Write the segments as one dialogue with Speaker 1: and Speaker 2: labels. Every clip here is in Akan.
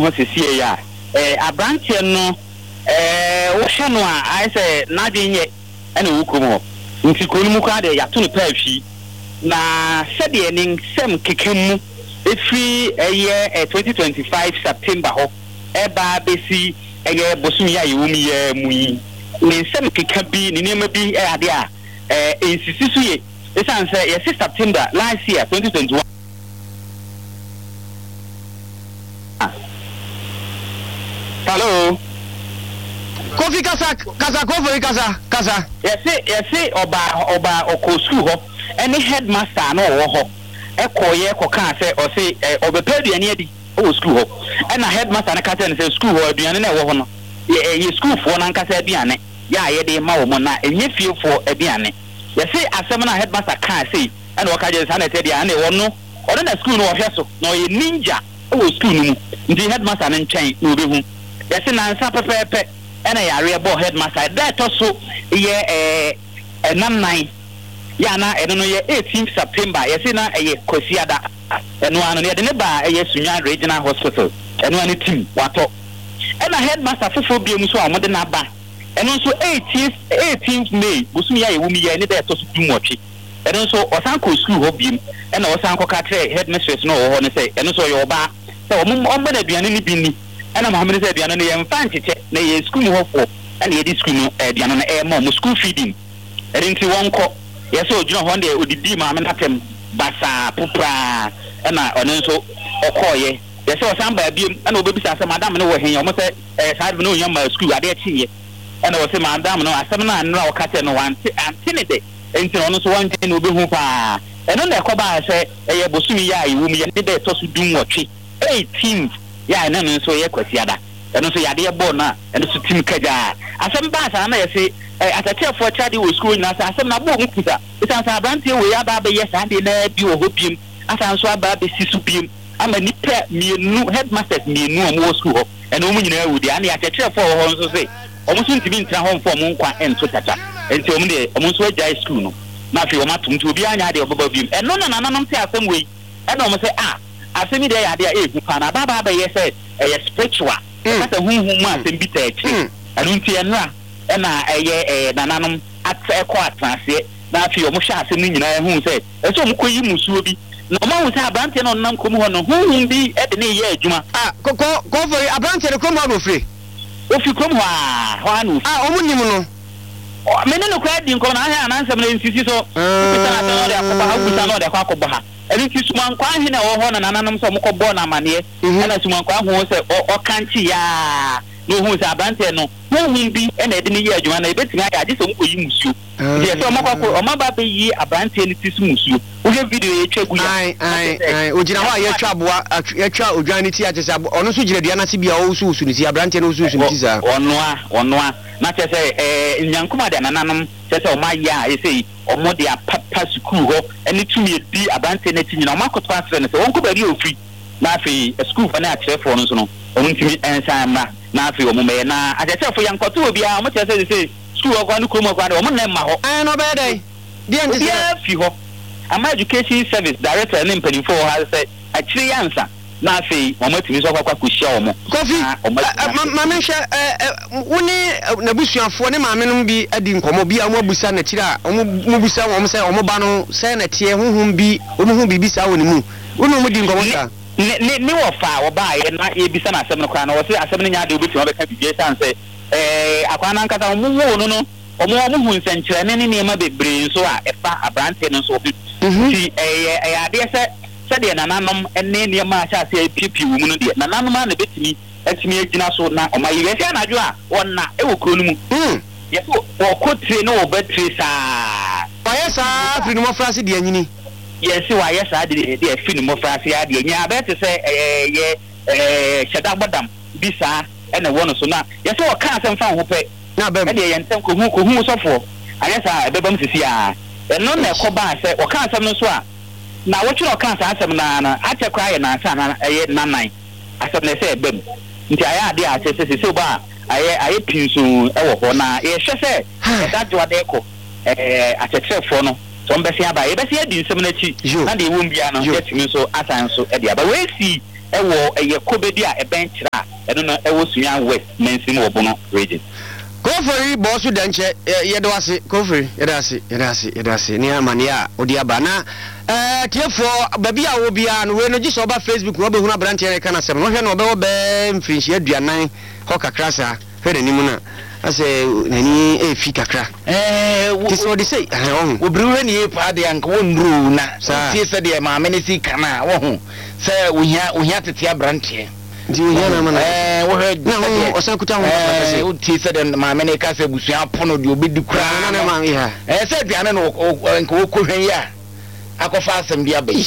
Speaker 1: ho sesie ya abrantie no wo hwe no a I say na dwenye ene wo krom ho nti kronum kwa de yato ne pa afyi na sede ne nsem kekemu efi 2025 September ho eba besi bosumi ya yewumi ya muyi ne nsem keka bi ne nema bi ade a ensisi so ye esan say yes September last year 2021 Hello
Speaker 2: Kofi kasa Kofi kasa
Speaker 1: yes oba okosu ho any headmaster no wo ho ekoye koka say o say obepedu ane adi o school ho and headmaster na kasa say school ho aduane na wo ho no ye school fo na nkasa aduane ya ye de ma wo mo na enye fie fo aduane ye say asem na headmaster ka say and wo ka je say na te dia na wo no o na school no wo hwe so na ye ninja o school no mu ndi headmaster na ntwen na obehu ye say na nsa pepepe ena yare bo headmaster that also ye nannan ya na eno no ye 18 September ye say na ye Kosiada eno anu ye de ne ba ye Sunya Regional Hospital eno anu team wato ena headmaster fofo biemu so amode na ba eno so 18th May busumi ya ewumi ye ne de to so dumotwe eno so osan ko school ho biem ena osan ko ka tre headmistress no ho ne say eno so ye oba say omba na aduane ni bi ni ena Muhammad say aduane no ye mfa ncheche na ye school ho fo ena ye di school no aduane no mo school feeding enti wonko yes o jino ho de odidi ma me natem basa popra ena ono nso okoye yes o san ba biem ena obebisa say madam no wo hen o mo say side no nyam school ade achiye ena wo say madam no asem na nra o kate no wanti antine de enti ono so wanti no obehu pa eno na ekoba say eye bosumi ya iwumi ye de to so dum wotwe 18th ya ena no so ye Kwasiada eno so yade ye bo na eno so tim kaja asem ba sa na ye say atete for chadi wo school na sa asem na bo mu kuta isan sa brantie we ya ba be yes ande na bi wo hopiem asan so aba be sisu biem ama nipa mienu headmasters mienu omo school ho eno mu nyina wudi ane atete for ho nso say omo so ntimi ntra ho mfo mo nkwa ento tata enti omo de omo so agya school no na fi omo atum ti obi anya de obaba biem eno na nananom te asem we eno omo say asemi de ya de ebu pa na baba ba yes spiritual kata hunhun ma asem bi ta echi eno nti enra ena nananom ateko atrase na afi omo hwa asem ni nyina hu se eso omo koyi musuo bi na omo hu se abante no nam komu ho no hunhun bi de ne ye adwuma
Speaker 2: ko for abante ne komu ho ofre
Speaker 1: ofi komu ho anu
Speaker 2: omo nim no
Speaker 1: mene no kwa di nko na ha anansem na nsisi so kuta na de akoba ha kuta na de akoba ha eri ti suman kwa hina wo ho na nananom so mo ko bo na amane ena suman kwa ho se o kanchi ya no hu se abante no hunhun bi ena ede ne ye adwuma na ebetimi aya age so mo koyi musuo je so mo kwako o ma ba be yi abante ne ti su musuo wo je video ye twegu ya
Speaker 2: o jina ho ye twa boa ye twa odwan ne ti age se ono so jira dua na se bia o su ni si abante no su ni ti sa ono a na chese nyankuma de nananom chese o ma ya e sei o mo de apapa school ho ene tumi di abante ne ti nyina o ma ko transfer ne se won ko bari ofri na afi school fa na akere fo no so no o ntimi ensan ma na afi o mo me na achese fo yankoto obi a o mo chese sei school o kwa no kromo kwa de o mo na ma ho no be dey dia nti
Speaker 1: fi ho ama education service director ne mpanifo ha say akire yansa na afi o mo timi so kwa kuhia o mo
Speaker 2: Kofi ma me hwe woni na busuafo ne maamenom bi adi nkomo bi amu abusa na kire a omo busa wo say omo ba no say na tie huhum bi omo hu bibi sa woni mu woni omo di nkomo sa
Speaker 1: ne wo fa wo ba ye na ye bisa na asem no kwa na wo say asem ne nya de obetima be ka bibi san say akwana nkata omo wo no no omo hu nsenkyere ne ne ma bebre nso a efa abrante no so obi ti ade se de nananom enne ne ma cha se pipi wo mu no de nananom na betimi atimi agina so na o ma yi se anadwo a wonna e wo kro no mu yeso o kotre no obetri sa
Speaker 2: wa yesa firi no frase de anyini
Speaker 1: yesi wa yesa de firi no frase ya de anya abete se sheda bodam bisa ene wono so na yeso o kan asem fa ho pe na bem e de yentem ko hu sofo ayesa ebebam sisi a eno na ekoba se o kan asem no so a na wotwe o kan asem na atekwa ye na asa na nanan asem na se ebem nti aya ade a se se ba aye pinso e wo ho na ye hwe se da jo ade ko atetrefo no so mbese aba ye bese adi nsem na chi na de wo mbia no yetimi so asan so e de aba we si ɛwɔ ɛyɛ kobedi a ɛbɛnkyerɛ a ɛno no ɛwɔ Sunyani West Mensim Obono region.
Speaker 2: Kofri bosu danche yedwase Kofri yedase ni amania odi aba na tiefo babi a wo bia no we no giso ba Facebook wo be hunu abrante ya kana sem no hwe no be wo be mfinhye aduanan ho kakra sa hwe ni mu na ase nani efi kakra tiso di sei
Speaker 3: wo briwe ni pa de anka wo ndru na tie se de ma me ne si kana wo hu se wo hia tete abrante
Speaker 2: di wo hia na ma
Speaker 3: wo he
Speaker 2: na o san kuta ho
Speaker 3: wo tie se de ma me ne ka se busua pono de obedi kura
Speaker 2: na ma ya
Speaker 3: se aduane no nka wo kohwen ya akofa asem bia ba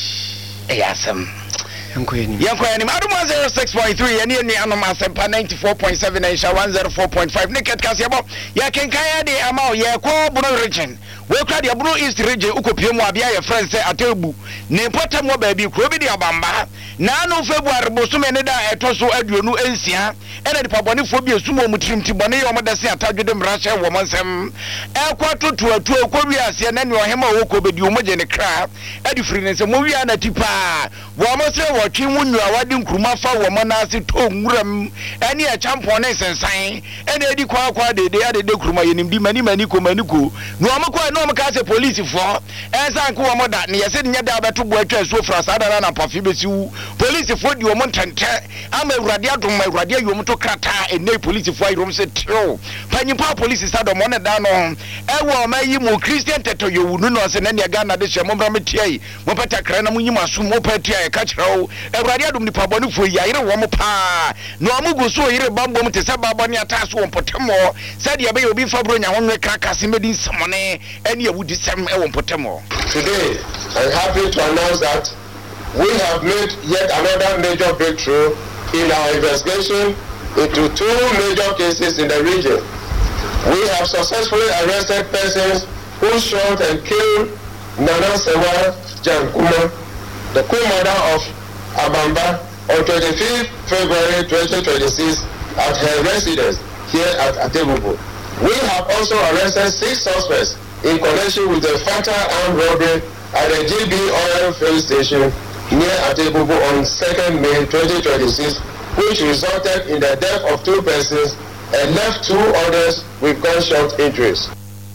Speaker 3: asem Yankoyeni Madam 106.3 and Anoma Sempa 94.7 and 104.5 Naked Kasiabo ya kenkaya de amao ya kwa Bono region we kwa de Bono East region ukopie mu abia ya friends atebu ne pota mo baabi kro bi de abamba na no February bosume ne da etoso aduonu ensia ene de pabonefo bi esumo mu trimti bone ye omo da se atadwo de mrahye wo monsem ekwa totu atu ekwa wi ase na ne ohema wo ko bedi omo je ne kra edi firi ne se mo wi ana tipa wo mo se watwi wunu awade nkruma fa wo mo na ase to nwuram ene e champion ne sensan ene edi kwa de kruma yenimdi mani ko no omo no omo ka se police fo ensan ko omo da ne yese nya da beto bo atwa so fra sada na pafi besiwu police fo di omo ntente ama awurade adom awurade ayom to krata ene police fo ayom se tro panyimpa police sada mo ne da no ewo ma yi mo Christian teto yewunu no se na ne ga na de hye mo bra metiai mo pata kra na mo nyima so mo patia e ka kyerɛw awurade adom ni pabɔne fo yi ayere wo mo pa no amugo so yire bambom te se babɔne ataso wo potemo sade ya be obi fabro nya wonwe kraka se medin samone ene awudi sem e wo potemo.
Speaker 4: Today I'm happy to announce that we have made yet another major breakthrough in our investigation into two major cases in the region. We have successfully arrested persons who shot and killed Nana Sewa Jankuma, the co-mother of Abamba, on 25th February 2026 at her residence here at Atebubu. We have also arrested 6 suspects in connection with the fatal armed robbery at the GB Oil Fill Station near Atebubu on 2nd May 2026, which resulted in the death of 2 persons and left 2 others with gunshot injuries.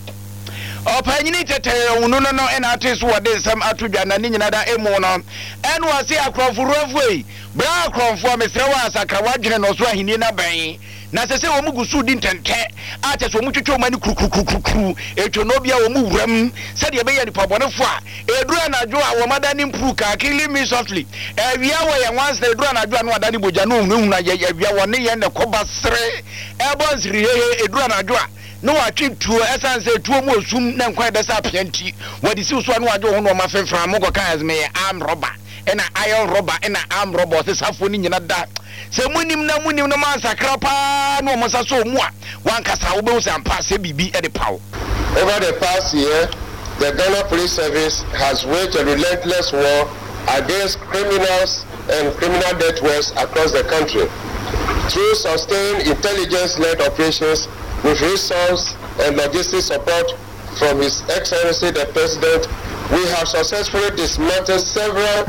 Speaker 3: Opanyini tete unu no ena atesu wade sam atudwa na ni nyina da emu no enu ase akrofurofo yi bra akrofo mesrewa asaka wadwene no so ahini na ban na sese wo mugusu di ntente ate so mutwetwe mani krukru etwo no bia wo mu wuram sade be ye ni pabonefo a edura na adwo a wo madani mpru ka kill me softly ewia wo ye once na edura na adwo no adani boja no hu na ye ewia wo ne ye ne kobasre ebonsiri he edura na adwo a no watwe tuo esanse tuo mu osum na nkwan da sa pianti wadi si so no adwo ho no ma fefra mo go kan azme arm robber ena iron robber ena arm robber se safo ni nyina da se munim no man sakra pa no mo sa so mu a wan kasa wo be wo sampa se bibi e de paw.
Speaker 4: Over the past year, the Ghana Police Service has waged a relentless war against criminals and criminal networks across the country. Through sustained intelligence-led operations with resource and logistic support from His Excellency the President, we have successfully dismantled several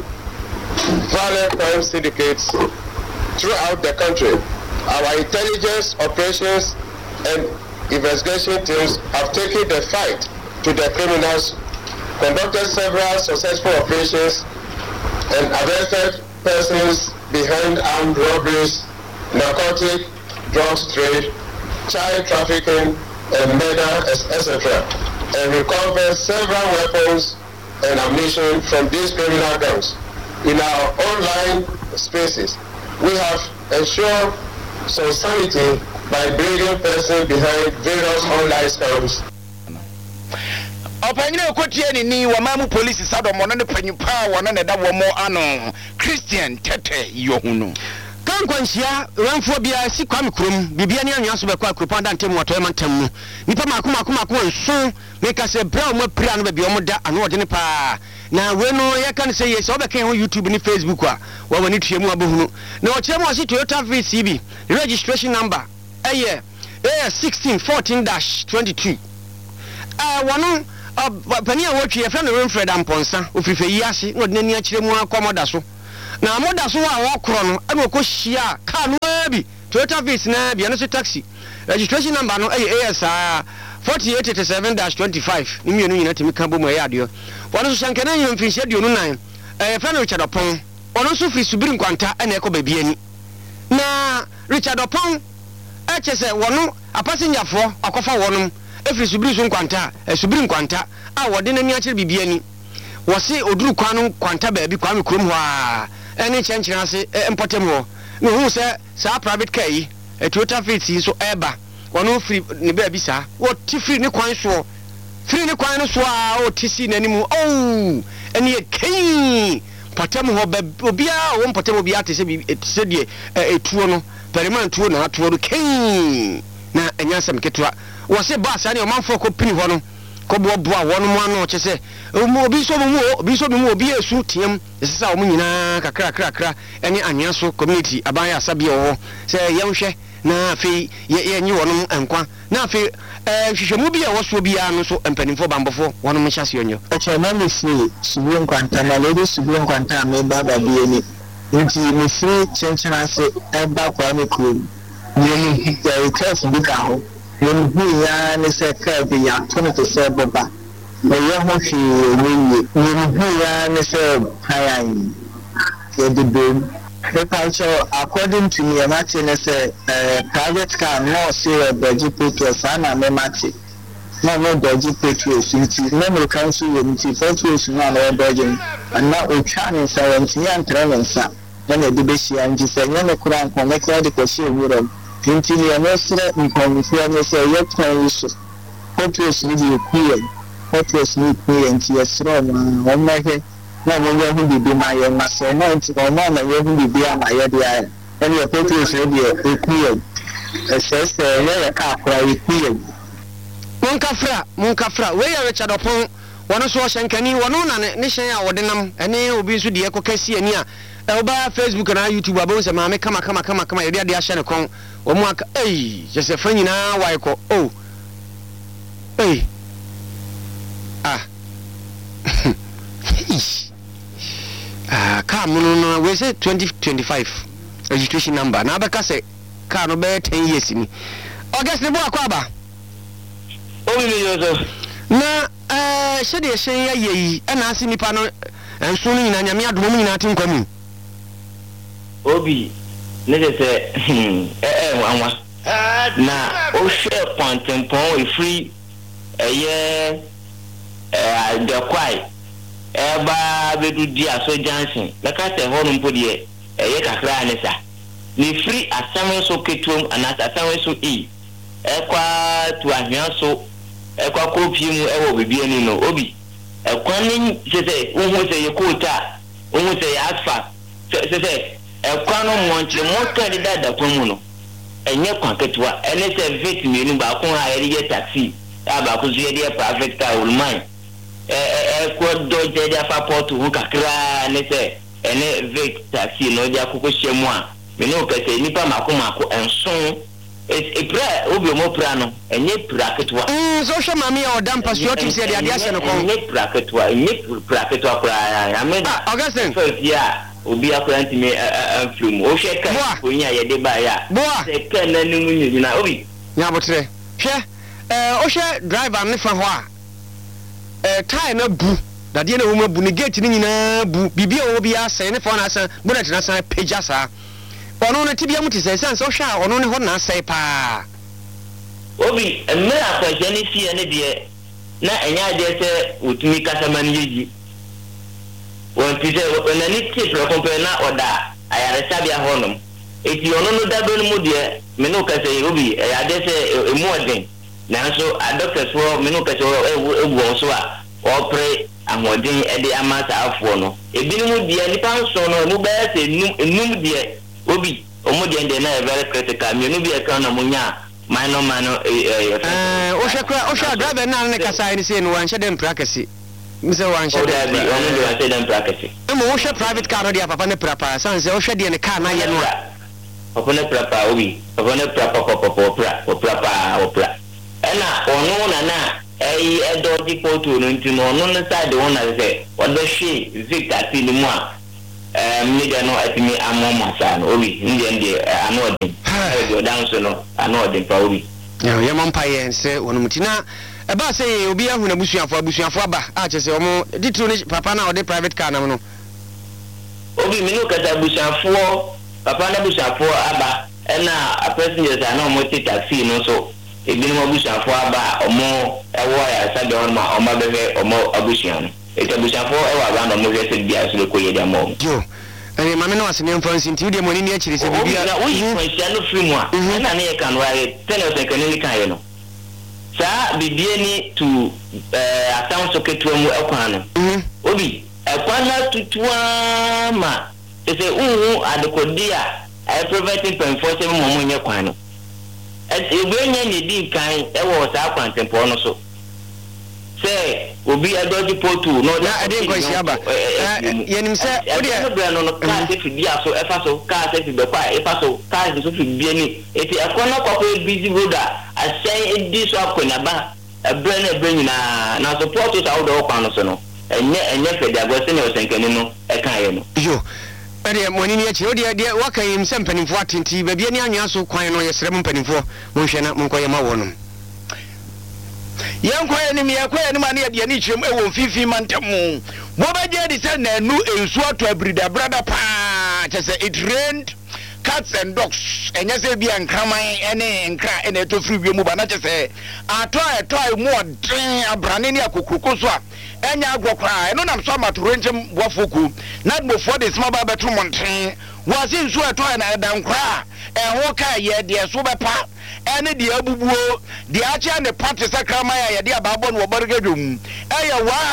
Speaker 4: violent crime syndicates throughout the country. Our intelligence operations and investigation teams have taken the fight to the criminals, conducted several successful operations, and arrested persons behind armed robberies, narcotic, drugs trade, child trafficking, and murder, etc., and recovered several weapons and ammunition from these criminal gangs. In our online spaces, we have ensured some sanity by bringing persons behind various online scams.
Speaker 3: Opanyine kotie ni wamamu police sadomo no ne panyimpa wona ne da wo mo ano Christian tete yohunu
Speaker 2: kankwanhia ranfo bia si kwam krom bibia ne anwa so be kwa kropan da ntem wato ma ntem mu nipa makoma nso meka se bra mo pira no be omo da ano ode ne pa na we no ye kan se yes obeka ho YouTube ni Facebook a wa wani tuemu abohunu na o chemu ase Toyota VCB registration number eye 1614-22 wano pani a wotwe ye fra no Renfred Amponsa ofirife yi ase no de nani akire mu akomoda so na moda so wa wokro no ana okohia car no bi Toyota Vitz na bi eno so taxi registration number no AS 4887-25 ni mienu nyina timi ka bomu ya ade wono so shankana nyem finhye dio no nan friend Richard Opon wono so firi subiri nkwanta ana ekoba biani na Richard Opon chese wono apassenger fo akofa wono efiri subiri so nkwanta subiri nkwanta a wode na ni akire bibiani wose oduru kwanu kwanta ba bi kwa me krom ho a ene chenchira se importem ho no hu se sa private car yi Toyota Vitz so eba wono free ne ba bi sa wo ti free ne kwan so free ne kwan no so a o ti si nanimu ene ye kai patem ho ba obia wo patem obia te se bi se die etuo no permanent tuo na atuo do kai na enya sam ketwa wo se ba sa ne o manfo ko pini ho no ko bo wono mo ano che se obi so mu obi esu tiem esesa o mu nyina kakra ene anya so community aban ya asabia wo se yenhwe na afi ye nyi wono enkwa na afi hwehwemu bi a woso bia no so empanimfo bambofo wono mo hyase onyo
Speaker 5: eche na me free subien kwanta na lady subien kwanta me baba bi eni nti me free chenchenase eba kwa me kru yemi test bi ka ho yemi ya ne se ka bi ya tono to se boba me ye ho hwe yemi ya ne se payan ye de bem. According to me, Martin say private car no say dodgy petrol, sana me mati. No dodgy petrol, no council unity, petrol no dodging, and now we can in 70 and travel, sir. Then the debate and just say, no crank on the credit for sure. Until you are not certain, you say, yet petrol need you queer, petrol need queer, and yes, on my head. Na mo ye bi ma ye ma se na nti o ma na ye hu bi ama ye dia ene ye petrol se dia ekuye ss ye ka akwa ekuye
Speaker 2: mun kafra we ya Richard Opon wono so hyenkani wono na ne hyen a wode nam ene obi nso de ekokasi ani a oba Facebook na YouTube abon se ma me kama ye dia de ahye ne kon o mu aka je fa nyina wai ko car no we say 2025 registration number na beka say car no be 10 years ni August ne bo akwaba
Speaker 1: o mi yo
Speaker 2: na shede hyen ya yi na ase nipa no enso no nyina nyame adom nyina atenkwam
Speaker 1: obi ne se wanwa na o share pontempon e free the kwai eba bedu dia so Johnson leka se ho no mpodi ye kakra ne sa ni free asamen so ketum anasa asamen so ekwa tu ahia so ekwa kopie mu ewo bibie ni no obi ekwa ni se wo se ye kota wo se ye asfa se ekwa no monche monka di dada kwamu no enye kwa ketua ene se vet mi ni ba ko ha ye taxi aba ko so ye de private car ulman ekwa doje dia support hu kakra ne se ene vet taxi no dia kokko hyemu a me no pese nipa mako enson epra obi mo pra no enye praketwa
Speaker 2: so hwe mami ya odampa so otim se dia dia se no kon
Speaker 1: enye praketwa pra ya me
Speaker 2: Augustine
Speaker 1: first year obi akora ntime film o hwe ka onya ye de ba ya se ka na nimu nyina obi
Speaker 2: nya botre hwe o hwe driver ne fa ho a tie na bu dade na wo mabu ne gate ni nyina bu bibia wo bia se ne fa na san bullet na san pagya sa ono na tibia muti se sense o hwa ono ne ho na sai pa
Speaker 1: obi emme akwaje ne fie ne de na enya de se otumi kasama ne yi won ti se na ni ti pro kompe na oda ayare sabia honom eti ono no da benu mu de me no kase obi ya de se emu odin na so a doctor so me no kase ewu so a opre amodin e de amasa afo no ebinu mu de nipa so no mu ba se num de obi omodi ende na very critical me no be e kan na munya mano
Speaker 2: o hwekra driver na ne kasa ni se no wan hye dem practice mise wan hye dem
Speaker 1: onu do wan hye dem practice
Speaker 2: mo wo hwe private car no dia papa ne prapa san se o hwe de ne car na ye no
Speaker 1: papa ne prapa obi papa ne prapa opra ena onu na edo di poto no nti no onu ne side won na se odo hwe Victor ti ni mu a
Speaker 6: media no atimi amomasa no obi ndi anodin e down so no anodin pa obi
Speaker 2: ya mampa yense wonumutina eba say obi ahu na busuafo aba a chese omo ditro ni papa na ode private car na no
Speaker 6: obi minu kata busuafo papa na busuafo aba na passengers na omo take taxi no so ebi no busuafo aba omo ewo ya sabe on ma omo bebe omo abusuan busuafo ewa aba na omo hwese bia so ko yede mo
Speaker 2: jo mama no asene mfansi nti wode moni ni akiri se bibia
Speaker 6: na wo yi kwansia no free mu a na ne kan wa tell us kan ni kan ye no sa bibie ni to asan so ketua mu ekwan no obi ekwan na tutua ma ese adekodi a preventing penforce mo nye kwan no egbenye ni di kan ewo sa kwan tempo no so say obi adoji portu no
Speaker 2: na ade kwansi aba yenim se odi
Speaker 6: no ka se fibia so efa so ka se fibe kwa efa so ka se so fibia ni eti ekwan no kwa busy roader asai edi so akonya ba ebre nyina na support to sa do kwa no so no enye fedi agwese ne osenkani no eka ye no
Speaker 2: yo ade moni ni akiri odi ade waka yim se mpanimfo atenti ba bia ni anwa so kwan no yesrem mpanimfo monhwe na monkoye ma wono
Speaker 3: yankoye ni miyakoye ni mani ade ni chirem ewo fifi mantamu mobaje di se na enu ensu ato abrida brother pa chese it rained cats and dogs enye se bia nkraman ene nkra ene to free wiemu ba na chese atoi mu odin abrane ni akokruko so a enya agwokra eno nam so amatoro nchem boafoku na gbofo de smaba betu monten wasi nsu atoi na dankra eho ka ye de so bepa ene de abubuo de acha ne party sakrama ya de ababo no oborgadwum eye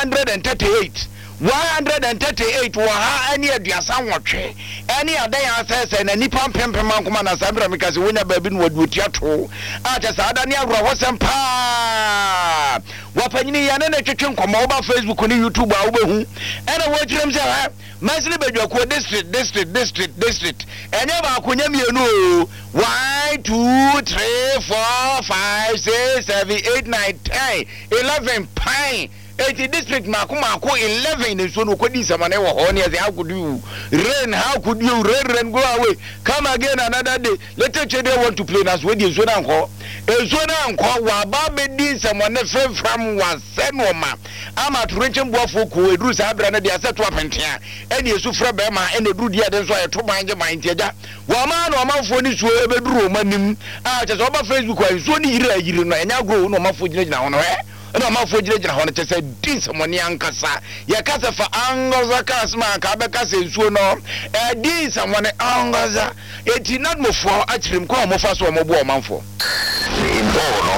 Speaker 3: 138 wa ha ani aduasa nwotwe ani adan asese na nipa mpempem ankoma na sabra mikase wonya baabi no waduotiato acha saada ni agro hosempa wapanyini ya na twetwe nkomo oba Facebook ni YouTube a obehu ena wo kirem se ha masile badwako district enya ba akonya mienu 1 2 3 4 5 6 7 8 9 10 11 pine 80 district mako 11 in so no kodi samane wo ho ne how could you rain go away come again another day later they want to play us with you so na nko wa ba be di samane from was senoma ama turenche mboafo ko eduru sa abra na dia seto apentea ene esu fra be ma ene eduru dia de so eto banje mantiaja wa ma no manfo ni so ebeduru manim a che so ba Facebook wa so ni yire no enya gro no manfo gina ho no no mafo jira hono te say din samoni ankasa ya kasa fa angoza kasma ka be kasa nsuo no din samoni angoza eti not mo fo achirim ko mo fa so mo bo manfo
Speaker 7: in all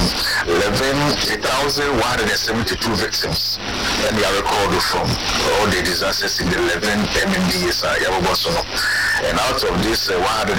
Speaker 7: 11,172 victims and they are recorded from all the disasters in the 11 MMDs and out of this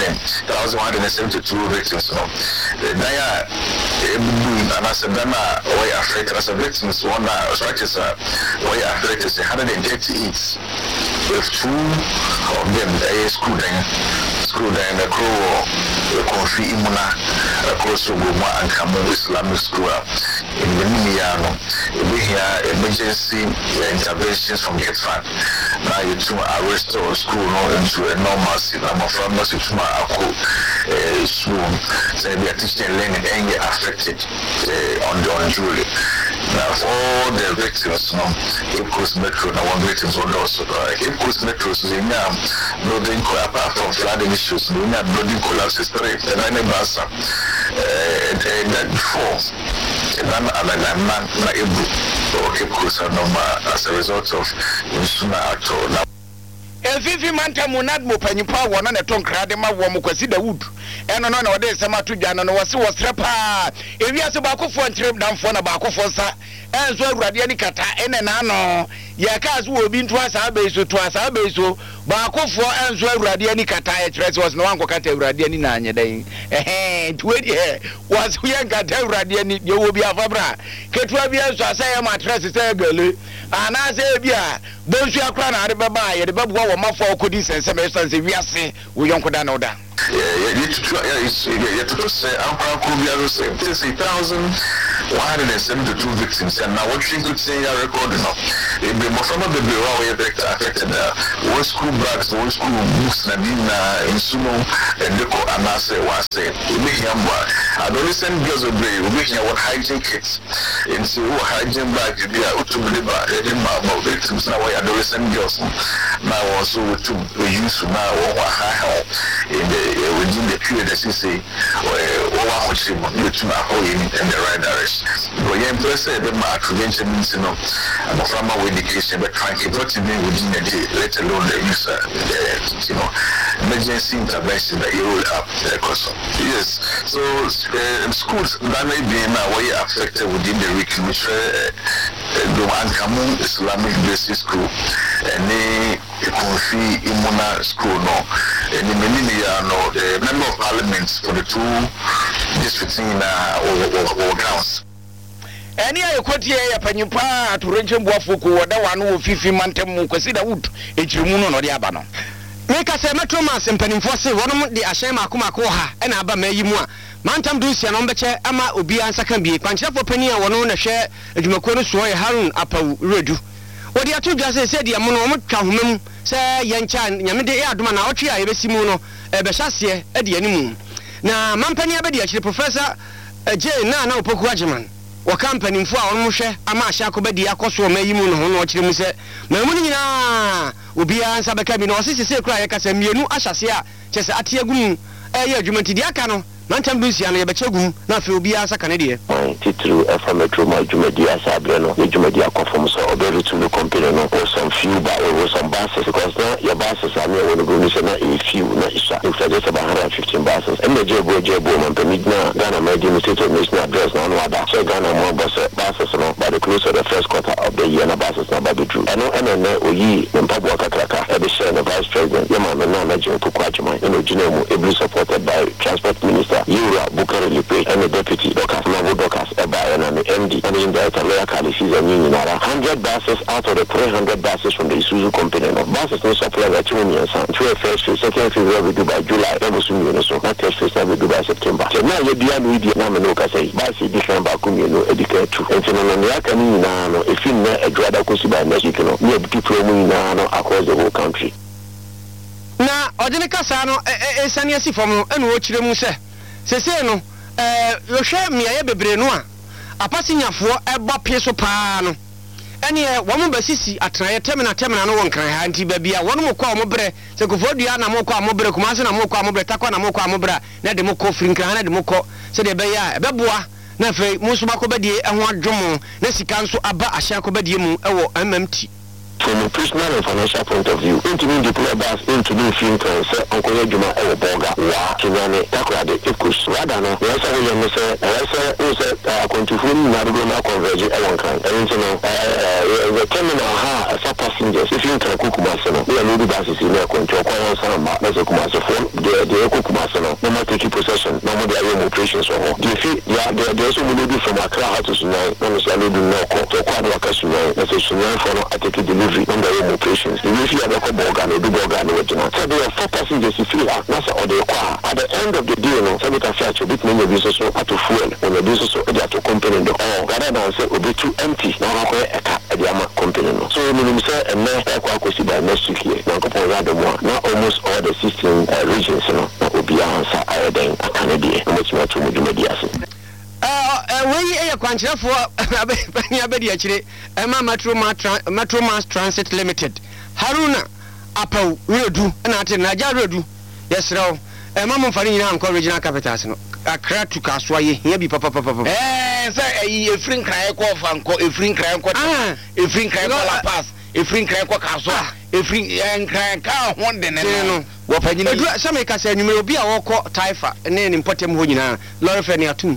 Speaker 7: 1,172 victims they and as a dana way affected as a victims one structures way affected 138 with 2 of them they school then the crew Kofi Imuna across Goma and Kamu Islamic School in the Nimiano. We hear emergency interventions from GetFund. Now you to restore school into a normalcy. I'm a pharmacy to my school. So we are teaching and learning and get affected on Julie. Now all the victims, Cape Coast Metro, now one victims on also. Cape Coast Metro, so they now building apart from flooding issues, we now building collapses straight. And I never answer. And that before, and I'm not able to Cape Coast as a result of Insuna at all.
Speaker 3: Efifi manta munad mo panyipa wona na tonkrade ma wo mo kwasi Dawood eno no na ode sema to dwana no wose wosrepa ewiase ba kofo ntrem damfo na ba kofo sa enso awurade ani kata ene na no ya ka so obi nto asa abeso to asa abeso ba kofo enso awurade ani kata e kire se wose no wanko kata awurade ani na anye dan tuedi wase ye kata awurade ani ye wo bi afabra ketua bi enso asa ye matress se gale ana se bia bonsu akra na ade baba ye de babo wo mafo okodi sense me sense wiase wo yonkoda na oda
Speaker 7: you to say I'm 30,000 172 victims, and now what you could say a record now. If the Mofama the Bureau affected one school bags, one school books, and in Sumo, and the Anase was saying, adolescent girls will be making what hygiene kits in so hygiene bag to be out to deliver about victims now adolescent girls now also to use now in the within the period that you say or to in the right direction. But yeah, plus the prevention means from our education, but trying to put in within the day, let alone the use emergency intervention that you roll up the cost. Yes, so schools that may be way affected within the week, which the Ankamu Islamic Basic School and the Konfi Imuna School, no, and the member of parliament for the two districts in or grounds.
Speaker 3: Any I quote here, Panyupa to Rencham Wafuku, or the one who 50 Mantem consider wood, a Chimuno or the Abano. Make us a metromas and Peninforce, one of the Ashema Kumakoha, and Abba Mayimua. Mantam Ducia, Nombeche, Ama Ubi and Sakambi, Pancha for Penny, one on a share, and Jumakono Soy Harun Apa Redu. What the two just said, the Amono Kahum, say Yanchan, Yamide Admana, Ochia, Ebesimuno, Ebeshasia, Eddie Animu. Now, Mampany Abedi, actually, Professor J. Nana Pokuajaman. Wa company mfo a won hwe amasha akobadi akoso mayimu no ho no kire mu se mamuni nyina obi ansa beka bi no osisi kura ye kasa mienu ahyase a chese atiagum eye adwumenti di aka no mantam dusia no ye bechagum na fe obi ansa kanede
Speaker 8: titru efa metro ma adwumedi asabre no adwumedi akofom so oberu to the company no for some few by some buses because your buses are near when go say na a few na isha if just about 115 buses and the jebo mampamidna Ghana Medium State of National Address na wada so Ghana more buses no by the close of the first quarter of the year na buses na ba bedru eno oyi mpabo kakraka e be share the vice president yema na Nigerian Kukwajima eno jinemu ably supported by transport minister Yura Bukari Lipe and the deputy Dokas Navo Dokas Ebayan and the MD and the indirector Lawyer Kalisi and Ninara 100 buses out of the 300 buses from the Isuzu company. No buses no supply the 2 million son. 2 first phase, second phase we do by July, then we soon so that first phase we do by September. So now you be able to na me no ka say buses different ba ku no educate to. And no no ya kan ni na no if in na agrada ko si by next week no we be promo na no across the whole country.
Speaker 3: Na odene kasa no esane asifom no eno o kire mu se sese no yo hwe miaye bebre no a apasinyafo eba pie so paa no ene wo basisi atraye temina no wonkran ha nti ba bia wono mo kwa mo bre se kofo dua na mo kwa mo bre kuma se na mo kwa mo bre takwa na mo kwa mo bra na de mo ko frinkran na de mo ko se de be ya ebeboa na fe mo so bakobadie eho adwomo na sika nso aba ahya kobadie mu ewo MMT.
Speaker 8: From a personal and financial point of view, into me deploy bus into me film can say Uncle Juma or Boga, Wa, Kinane, Takrade, Ikus, Radano, yes, I will say, I want to film Narugona converge at one kind. And the terminal ha, as passengers, if you can Kukumasano, we are new buses in their control, Samba, as a Kumasa phone, the Kukumasano, no more taking possession, no more their operations or do you feel, there's so many from Accra to Sunai, no, I don't know, to Quadra Sunai, as a Sunai for I take it on the operations. The usually have a organ or do organ or so there are 4 passengers if you are not or they at the end of the day, no, some can catch a bit many business so at to fuel when the business so they have to company the all rather than say will be too empty. Now a Yama company. So when you say and now by next week here, now almost all the 16 regions will be answer then a Canadian much more to media.
Speaker 3: We a quantity for Abedi actually, Emma Metro Mass Transit Limited. Haruna Apo Redu and Naja Redu. Yes, no. Emma Farina and Original Capitals. A crack to Casway, here be papa. Say a free cry of a free cry a free cry pass, a free cry caswa, a free and cry car one day. No, some make us say you may be a walk Taifa and then important Wunina, Laura Fenia too.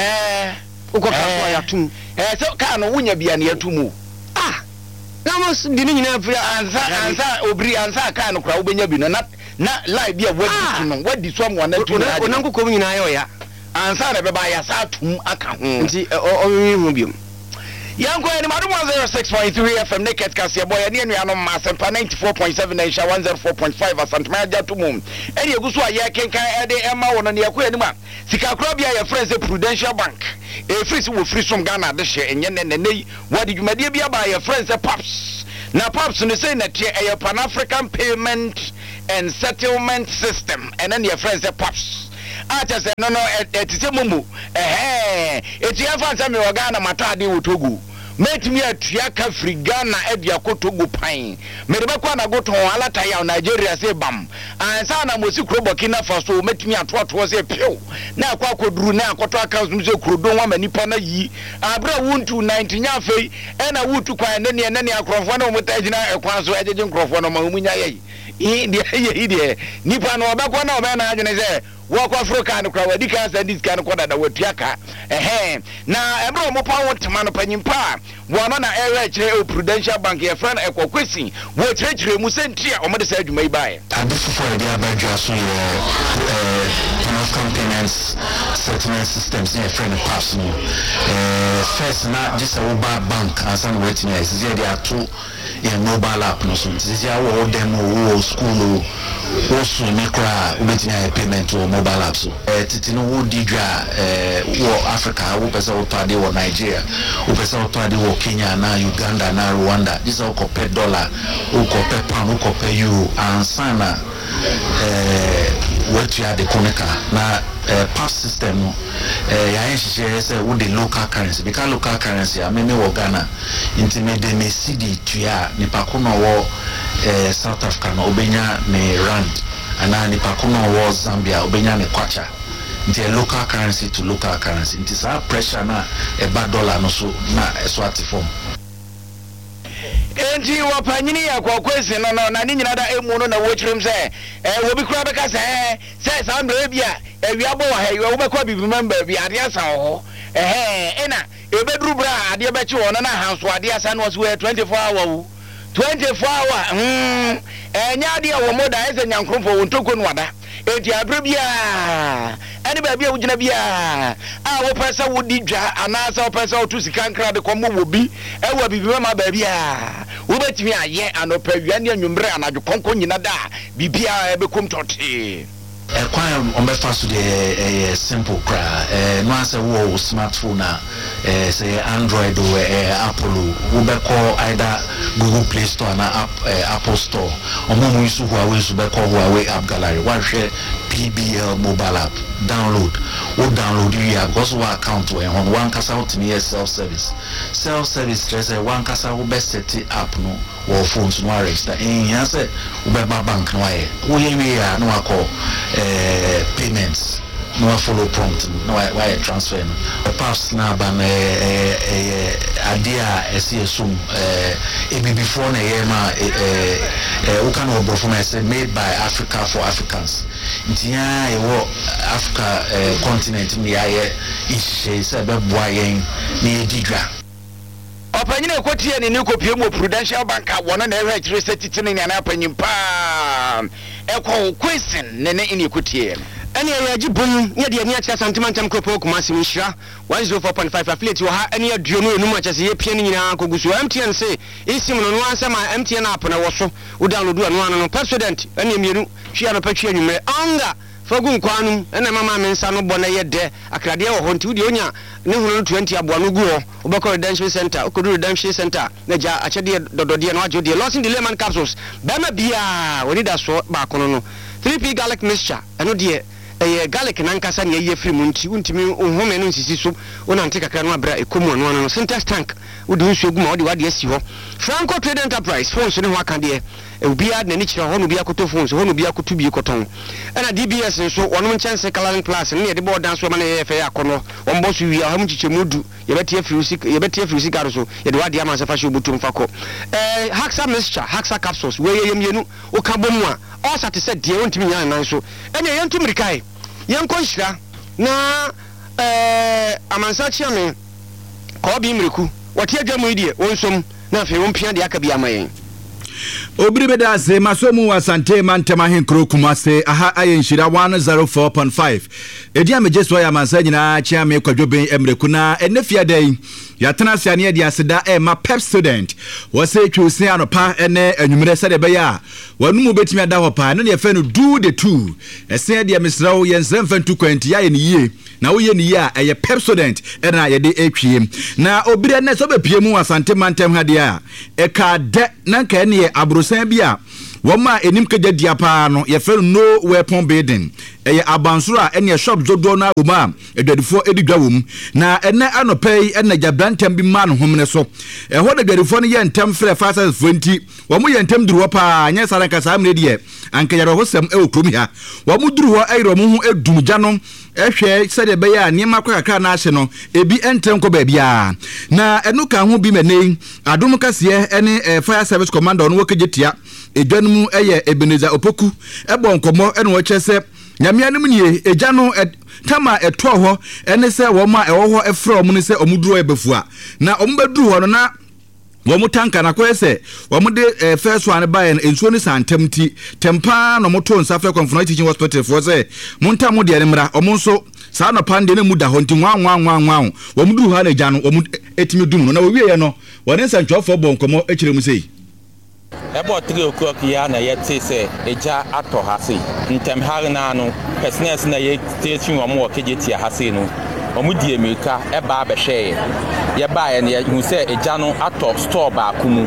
Speaker 3: So can wunya bia na atumu na mos dinu nyina afia ansa obri ansa kan kra ubenya bi no na lie bia wadi no wadi so am wana tu na onanko kom nyina ayo ya ansa na beba ya sa tum aka ho nti o hu biom Yanko and Madam 06.3 FM Naked Cassia Boy and Yano Masampa 94.7 and 104.5 as St. Maja to Moon. And you go so a Yakin Ade Emma on the Aquanima. Sika Crobia, your friends at Prudential Bank. A free will free from Ghana this year and Yen and Nay. What did you maybe by your friends at Pops? Now, Pops, in the same that a Pan African payment and settlement system, and then your friends at Pops. I just said, no, it's a mumu. It's your fancy me Ghana Matadi Utogu. Met me at Tiaka Free Ghana at Yakotogu Pine. Medabakwana go to Alataya, Nigeria, say bam. And Sana Music Robokina Faso met me at what was a pew. Now, Quaco drew now, Kotakas Music Crudo, and Nipana Yi. I brought wound to 19 Yafe, and I would to Quine and any Acrophone with Edina, a Quanso Edging Crophone of Mamunya. India, Nippon or Bakwana, man, I say. Walk off for kind of crowd, and this kind of quarter that would yaka. Now, I'm not power to Manopanin Pa. One on a Prudential Bank, your friend, a Quissing, what treachery Musentia, or Mother said you may buy.
Speaker 9: And this is for the Abajas, payments settlement systems near friend of personal. First, not just a mobile bank, as I'm waiting, there are two. Mobile app no so this is our demo school also make payment to mobile app so titino wo digwa wo Africa wo pesa wo tade wo Nigeria wo pesa wo tade wo Kenya na Uganda na Rwanda this all compare dollar wo compare pound wo compare euro and sana what you are the konika na past system ya say with the local currency because local currency ameme wo Ghana intimate me cedi tuya nipa ko no wo South Africa no obenya ne rand ana nipa ko no wo Zambia obenya ne kwacha nti local currency to local currency nti sa pressure na eba dollar no so na so atifom
Speaker 3: enti wapanyini ya kwa kwesi no na ni nyina da emu no na wochirim se wo bi kura beka se sa ndo bia ewiabo wa he wo bekwa bibi member bi ade asa ho ena ebedru bra ade bechi wo na hanso ade asa no so 24 hour 24 hour enya ade wo moda ese nyankromfo wo ntoko no wada enti abra bia ani ba bia wugina bia wo pesa wo didwa anasa wo pesa wo tu sika nkra de komo wo bi ewa bibi mema ba bia wo betimi aye anopawia ne anwumbre anadwo konko nyina da bibia ebekom tote
Speaker 9: Quite on my first day simple cry. No answer wo smartphone say Android or Apple. We call either Google Play Store and Apple Store. Or more use Huawei, we call Huawei App Gallery. One share PBL mobile app. Download. What download you have also account on one casa out me self-service. Self-service just one casa will best set it up no or phones no register. And answer Ubeba bank no we are no call payments. No follow prompt, no why transfer. The past now ban idea SCSum before na yema ukan obo from made by Africa for Africans. Ntia ewo Africa continent ni aye ishe se be boyen ni digwa.
Speaker 3: Opanyine kotie ni kopie mo Prudential Bank wona na ewe kire setitini na apanyim pa ekwo question ne ni kotie
Speaker 2: Any Jibun, near the near Santimantam Copo, Masimishra, 104.5 affiliate, you have any of you know much as a piano in Kogusu empty and say, is Simon on one summer empty and up and I was so, would download one president, and you, she had a picture you may anger. Fogun Quanum, and a mamma and son of Bonnet there, a Cladia or Hontudia, no 20 Abuanugo, Obako Redemption Center, Okudu Redemption Center, Naja, Achadia, Dodia, Nojo, lost in the lemon capsules, Bama Bia, we did a sort back on 3P Gallic mixture, and no dear. Garlic and Ankasa near free munti, untimi, home and Sisisu, one and take a canwa bra, a common one on center tank, would do so good what yes you Franco Trade Enterprise, phones in Wakandia, a beard and each one will be a coto phones, one will be a coto be a cotton. And a DBS and so one chance a coloring class and near the board dance woman AFA corner, one boss you are much mudu, you better if you cigars, you do diamonds of fashion butum faco. Haxa mixture, Haxa capsules, where you know, or Kabumwa, all satisfied dear to me and so. And a young to Mirikai. Young Conshra na Amansachi me call be Miriku. What your media, one some, nothing won't pay the Akabiama.
Speaker 10: Obri bedase masomu asante mantema henkro kumase aha ayenshira 104.5 Edia mejeso ya mansa nyina chia me kwadwoben emreku na enefia dai yatena sia ne dia seda ma pep student wose twusi anopa ene anwumere sede be ya wanumu betimi ada hopa no ne fe no do the two ese dia misrawo yensremfa ntukwenti ya ne yie na wo ye ne yie a eye pep student ena ye de etwie na obri ne so be piemu asante mantem ha dia e ka de na ka ne abrosan bia woma enim ka dia pa no ye fe no weapon building eye abansoro a ene shop zodo na agoma edwadifo edigwa wom na ene anopei ene jabrantem bi ma no homne so ho de dwadifo no ye ntem frɛ fasas 20 womo ye ntem duru pa anya saranka samne die anka yaro hosem krom ha womo duru ho ayro mo ho edumgya no ehwe sede be ya niema kwa kakra na ahye no ebi ntem ko ba bia na enu ka ho bi menei adom kase ene fire service commander no wokegetia edwanmu eye Ebenezer Opoku ebo nkomo ene wo kyese nyamia no mnie eja no tama eto ho ene se wo ma ewo ho efra omu ne se omuduro ebefua na ombeduru ho no na wo tanka na kwese wo de first one buy ensuo ni santemti tempa no moto nsafe Comfort Teaching Hospital for say monta mo de mra omo nso saa no pande ne muda ho nti nwa wo duru ha na eja no wo etimi dum no na wo wie no wo ne nsantwofo bonkomo ekire mu sei
Speaker 11: Ebo 3 o'clock ya na yete se eja ato ha sei ntem har na no personals na ye teaching wo mo kegeti ha sei no omu die America eba abehwe ye ba ye ne hu se eja no ato store ba kumu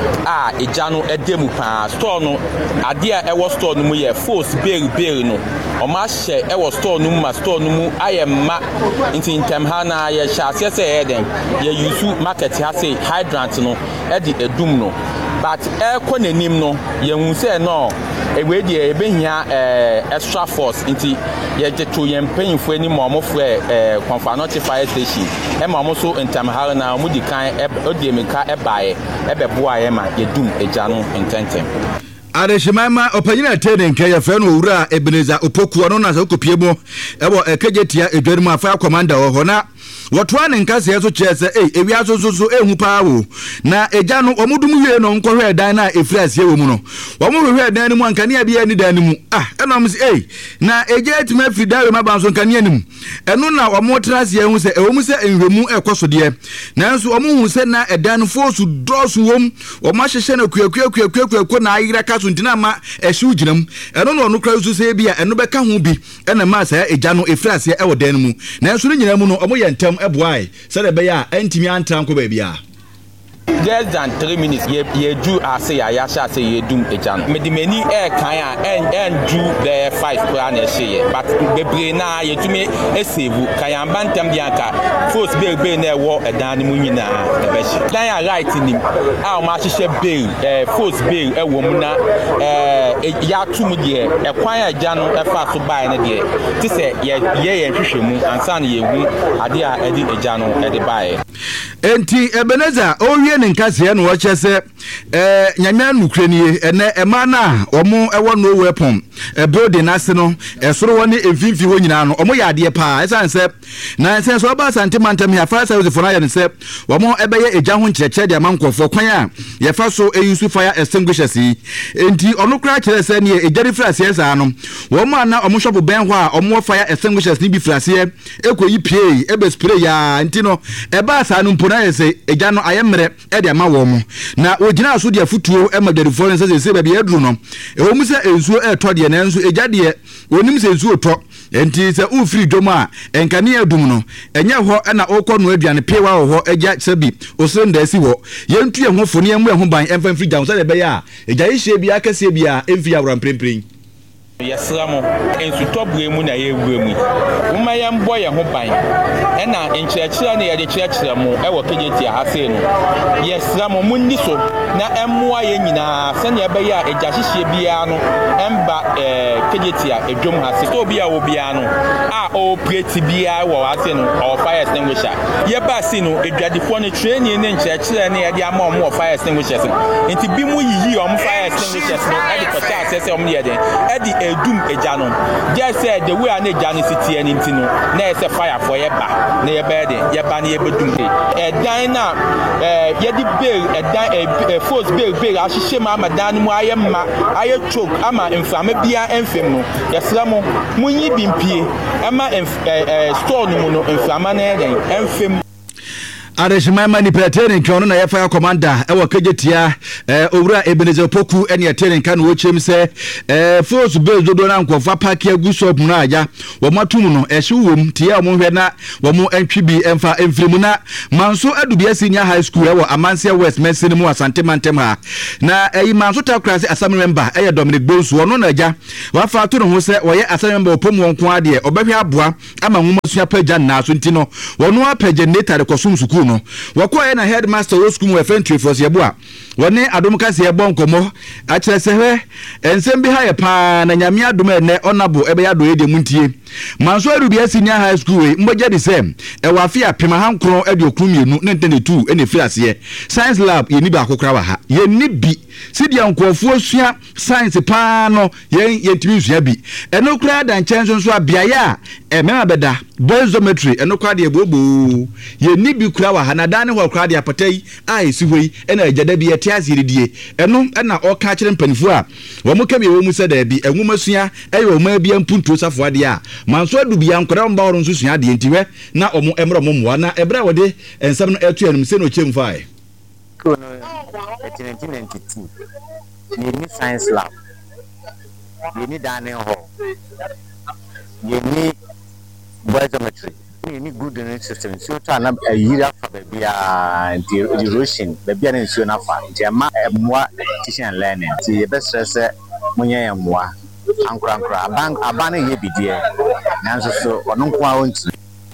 Speaker 11: eja no edemu pa store no ade a ewo store no mu ye force bail no o ma hye ewo store no mu ma store no mu ayemma nti ntem ha na ye hye se eden ye use market ha sei hydrant no edi edum no but konenim no ye hu se no ewe die ebehia extra force nti ye jeto ye mpanyimfo ani momofo Comfort Fire Station mo so ntamhare na mu di kan odiemika ebae ebeboa ye ma yedum eja no intentem
Speaker 10: Areshimama opanyina tene nke ya fe no owura Ebenezer Opoku no na so kopiemo ebo ekegetia edwarimu afa commander ho na wotoa ne nkase so kyese ewi asososo ehu paawo na eja no omudum wie no nkohwe dan na efirasie wo mu no womohwe dan ni mu ankania bia ni dan ni mu enom se na eja etima fridawe mabanso ankania ni mu eno na womotrasie ehu se ewomu se enhwemu ekoso de nanso womohu se na edan fosu dosu wom womahyehye na kuakuakuakuakuaku na ayira kaso ntina ma ehye ginam eno no kra so se bia eno beka ho bi ena ma sa eja no efirasie ewo dan mu nanso no nyina mu no omo yentem eboai said be ya entimi antan ko ba bia
Speaker 11: less than 3 minutes ye do ase ya sha say ye dum ejan medimeni kan and do the 5 plan e shey but bebre na ye tumi esevu kan bantam bianka force be na ewo edan mu nyina e be shi dan ya right ni o ma hihye bail force bail ewo mu na ya tum de e kwan eja no e fa so bai na de ti se ye hwehwemu ansa na ye hu ade a edi eja no e de bai
Speaker 10: enti Ebenezer owie ne nkase no wo kyese nyanya nukrenie ene ema na omo ewo no weapon building ase no esoro woni emfimfi ho nyina no omo yade pa esanse na sense oba santimantem ya fire service for na ye se omo ebeye eja ho nkyereke de amankofo kwan a ye fa so use fire extinguishers enti ono kra kyere se ne ejari frase esa no omo ana omo shop ben ho a omo fire extinguishers ni bi frase ekoyi pie ebe spray ya enti no eba sa no mpona ye se eja no ayemre e de ama wo mo na ogina so de futuo e madwadifo ne se ba bi eduru no ewo mu se ensuo eto de na enso eja de onim se ensuo to enti se u free dom a enkane adum no enye ho na okọ no aduane pewa ho eja sabi osenda si ho yentu ye ho foni emu ho ban emfa free down se de be ya eja yihye bi akase bi a emfi awran prempren
Speaker 11: yesramo ensu tobre mu na yewuremu uma ya mbo ye ho ban ena enkyerɛkyerɛ ne yɛde kyerɛkyerɛ mu ɛwɔ kegeti ahase no yesramo munni so na emmoa ye nyinaa sɛ ne ɛbɛyɛ a egya hyehyɛ bia no emba kejetia edwom ha se so bia obia no a o preti bia wo ase no o fire extinguisher ye ba si no edwadifo no training ne nkyerɛkyerɛ ne ye de ama o fire extinguishers enti bi mu yiyi o fire extinguishers no e de kɔta asese o ye den e de edum eja no just say the way an eja no siti ani nti no na e se fire for ye ba na ye ba de ye ba na ye bedum e dan na ye di bail e dan force bail ahihye ma amadan mu ayemma aye choke ama mframa bia emfem no yesra mo munyi bimpie ama store no mu no mframa na eden emfem
Speaker 10: Adeshima mani pretending nkono na yefa commander e wo kejetia owura Ebenezer Poku ene atending kan wo chem se force base dodo na nkofa park aguso mu na aja wo matum no ehye wom tie wo hwe na wo mu entwibi emfa emfirimu na manso adubia senior high school e wo Amansia West Messin mu Asante Mantem ha na manso takrase assembly member e Dominic Bonsu wono na aja wa fa to no ho se wo ye assembly member opom wonko ade obehwe aboa ama nwoma sua paja na so ntino wono apage neta de kosum suku no wakoye na headmaster wo school we friend for yebo a woni adom kase yebo nkomo a kire se hwe ensem bi ha ye pa na nyame adom ene onabo ebe ya do ye de muntie manso arubia senior high school we mboja de sem e wa fi apema hankron ade okumienu ne ntenetu ene fi ase science lab ye ni ba akokra wa ha ye ni bi sidia nkofo sua science pa no ye ntimi sua bi eno kra da nchenso so abia ya mema beda boisometry eno kra de ebobo ye ni bi kra wa ha na dan ho kra de apatai a esi hoi ena agada bi ete aziridie eno ena o ka kire mpanifo a wo mo kabe wo mu se da bi enwuma sua eyo ma bia mpunto safo ade a manso adu bia nkra mba woro nso sua de ntiwe na omo emro mo moa na ebra wode ensam no etu enum se no chemfai
Speaker 12: 1992 ni science lab ni dining hall ni biometry ni good in system so to na ayira fa bia erosion bia na nsuo na fa jema emwa teaching and learning ti ye best say munye emwa ankura aban ye bidie nanso so ono nko a onti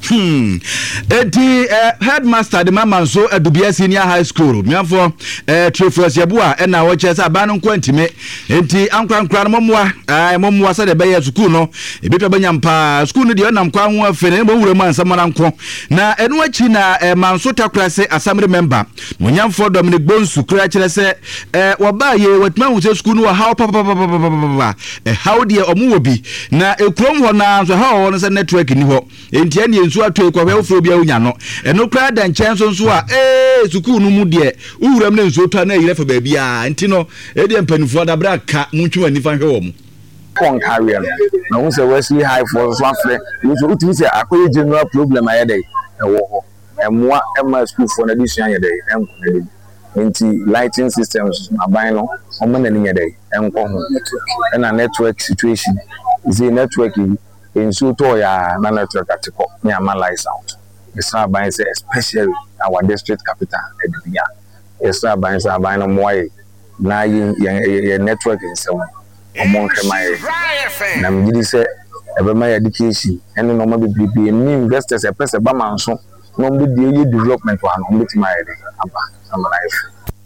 Speaker 10: eti headmaster de mama so adubia senior high school miafo trefos yeboa na wo chese abanu nkwantime enti ankwankra no momwa sa de beye school no ebetwa banyampa school no de nam kwa ho afene mo wura mu ansamana nko na enu achi na manso takrase assembly member monyamfo Dominic Bonsu kra kire se woba ye watuma hu se school no wa how papa how de omuwobi na ekrom ho na so how no se network ni ho enti ene nsu atu ekwa hwefo bia unya no eno kra da nchenso nso a sukuu no mu de uwuram na nsu otu na yire fa ba bia enti no ede mpanifo da bra ka muntwa nifa hwe wo mu
Speaker 12: kon carrier na wo se Wesley High for so afre nso utimi se akoye general problem ayede ewo ho emwa ema school for na disuan yede enko enti lighting systems aban no omo na ni yede enko ho na network situation is a network nso to ya na network atiko ni amalize sound esa ban say especially our district capital Edibia esa ban say ban no moye na ye network nsewo omon hwemaye na mgidi say ebe my education eno no ma bebrebe ni investors e pese ba manso no mbe die development wa no mbeti my aba amalize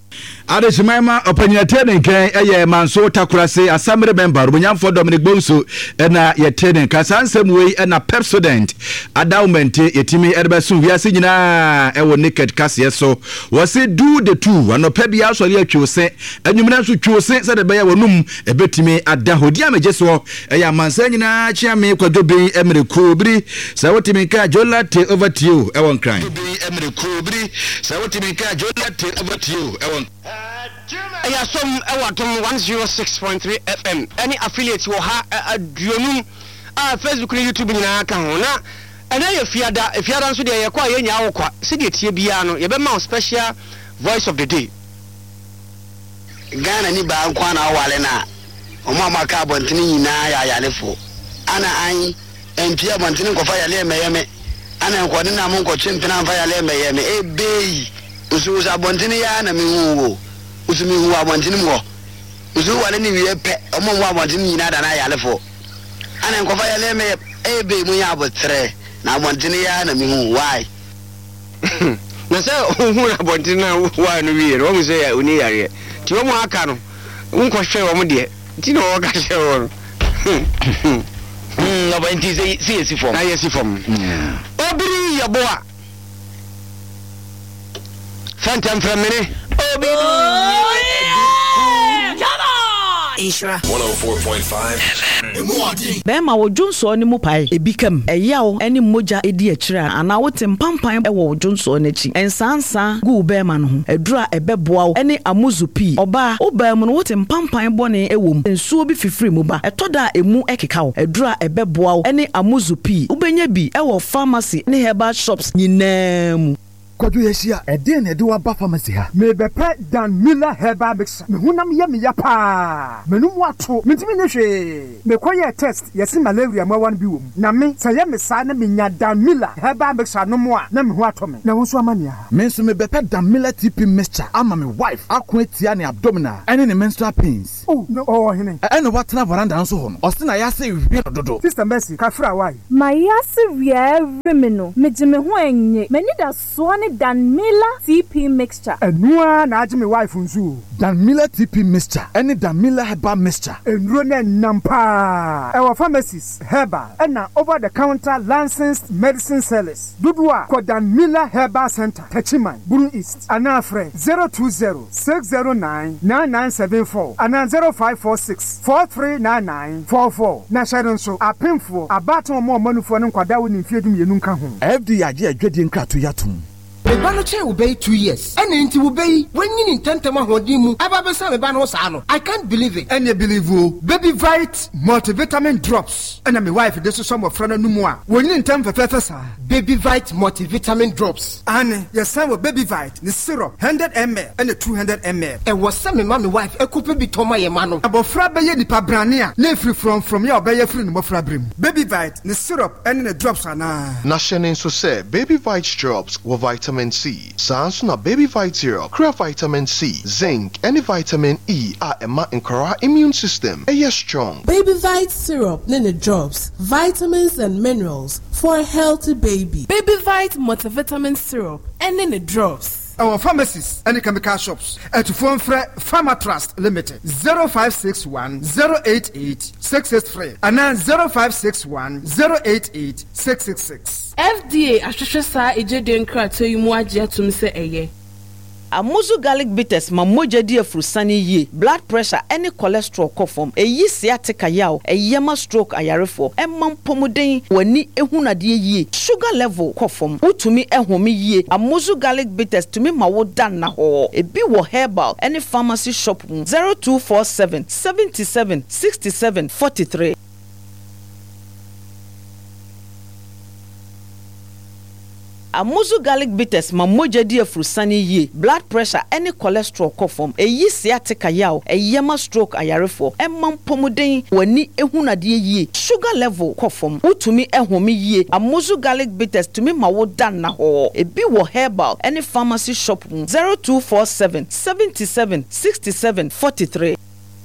Speaker 10: Adeshima opanyatene kan eye manso takurase assembly member Bunyamfo Dominic Bonsu na yetene kasansem wei na Pepsodent endowment yetimi erbesu wiase nyina ewo naked kase so wose do the two anopa bia so le atwose anwumna so twose se de be wonum ebetimi ada hodi amejeso eye mansa nyina chiame kwadoben emereko biri se wotimi ka jolate over to you ewon kran emereko biri se wotimi ka jolate over to you ewon
Speaker 13: Aya som ewatom 106.3 FM any affiliate wo ha aduonum Facebook ni YouTube nyina ka ho na ena ye fiada nso de ye kwa ye nya awokwa se de tie bia no ye be ma special voice of the day
Speaker 14: Ghana ni ba nkwa na wale na omo amaka abontini nyina ya yalefo ana an empia abontini nkofa yale emeyeme ana nkode na mo nkoche mpena mfa yale emeyeme ebeyi usu abontini ya na mihuwo usumi huwa abontini mo usu wale ni wie pe omo mo abontini nyina da na yalefo ana nkofa yale emeye ebe mu ya abotre na abontini ya na mihu why
Speaker 13: na se hu na abontini na wa no wie no mo se ya oni yare ti wo mo aka no nko hwe wo mo de ti no wo ga hwe wo
Speaker 3: No ba nti say esi form.
Speaker 13: Na yesi form. Obiri yaboa. Fantam from me.
Speaker 15: Ishra
Speaker 16: 104.5 Bema wo Jonso ni mu pai ebikam eyawo eni moja edi akira ana wote mpampan ewo Jonso n'echi ensansa gu bema no ho edura ebeboa wo eni amuzupi oba oba mu no wote mpampan bone ewom ensuo bi fifiri mu ba etoda emu ekeka wo edura ebeboa wo eni amuzupi ubenya bi ewo pharmacy ne herbal shops nyinaa
Speaker 17: Kwadu yesia eden ede wa ba pharmacy ha me bepe Dan Miller herbal mixture me hunam ye me ya pa menum wato mentimi ne hwe me koye test yesi malaria ma wan bi wom na me saye me sa na me nya Dan Miller herbal mixture no mo a na me ho atome na wo so amania me nso me bepe Dan Miller TP mixture ama me wife akwatia ne abdominal ene ne menstrual pains oh no oh hene ene watena veranda nso ho no ose na ya se wi dodo sister Mercy ka fra why
Speaker 18: my yase wi me no me jime ho enye me ni da so ne Dan Miller TP mixture.
Speaker 17: Enua na aje me wife nzu. Dan Miller TP mixture. Any Dan Miller herbal mixture. Enro na nampa. Our pharmacies herbal and over the counter licensed medicine sellers. Dudua ko Dan Miller Herbal Center. Techiman, Buru East. Anafre 020-609-9974 and 0546-439944. Na sharon so apemfo abaton mo manufo no kwada wo ni fiedum yenu nka ho. FD age adwedi nkrato yatum.
Speaker 19: Mebano che obey 2 years. Ene nti obey when you intentem ahodi mu. Aba be say mebano sa no. I can't believe it.
Speaker 17: Ene believe o. Baby Vite multivitamin drops. Ene my wife dey so some of friend no mu a. When you intentem fefe sa.
Speaker 19: Baby Vite multivitamin drops.
Speaker 17: Ane, yes say Baby Vite the syrup 100 ml and 200 ml.
Speaker 19: E was say me my wife e couple bi toma ye ma no.
Speaker 17: Abofra be ye nipa brane a. Na free from ya obey free no mofra brem. Baby Vite the syrup and the drops ana.
Speaker 20: Na shenin so say Baby Vite drops with vitamin C. Sans na Baby Vite syrup, crea vitamin C, zinc, and vitamin E are emma incora immune system. Yes strong.
Speaker 21: Baby Vite syrup, nene drops, vitamins and minerals for a healthy baby. Baby Vite multivitamin syrup, and nene drops.
Speaker 17: Our pharmacies and chemical shops at Phone Pharma Trust Limited 0561-088-663 and 0561-088-666.
Speaker 21: FDA Ashashasa Ejeden Krato Yumuaja Tumse Eye.
Speaker 16: Amuzu garlic bitters ma moja di afrusani ye blood pressure any cholesterol kofom eyi sciatica yaw eyema stroke ayarefo emam pomuden wani ehunade ye sugar level kofom utumi ehome ye Amuzu garlic bitters tumi ma wo dan na ho ebi wo herbal any pharmacy shop 0247 77 67 43. Amuzu garlic bitters ma moja di afrusani ye blood pressure any cholesterol kofom eyi sciatica yaw eyema stroke ayarefo emam pomuden wani ehunade ye sugar level kofom utumi ehome ye Amuzu garlic bitters tumi ma wo dan na ho ebi wo herbal any pharmacy shop 0247 77 67 43.